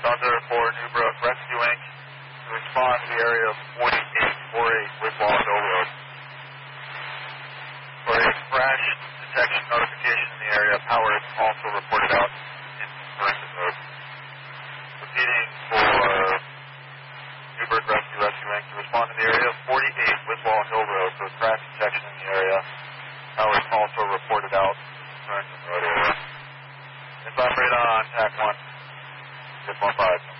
Thunder for Newbrook Rescue Inc. to respond to the area of 4848 Whitwall Hill Road. For a crash detection notification in the area, power is also reported out in Burlington Road. Repeating for Newbrook Rescue Inc. to respond to the area of 48 Whitwall Hill Road for crash detection in the area. Power is also reported out in Burlington Road area. It's operator on TAC 1, 615.